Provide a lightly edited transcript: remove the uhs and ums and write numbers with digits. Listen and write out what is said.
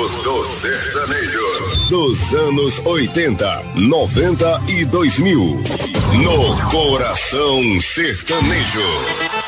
do sertanejo. Dos anos 80, 90 e 2000. No Coração Sertanejo.